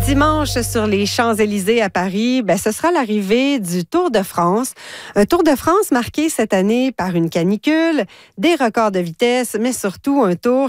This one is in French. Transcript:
dimanche sur les Champs-Élysées à Paris, ce sera l'arrivée du Tour de France. Un Tour de France marqué cette année par une canicule, des records de vitesse, mais surtout un tour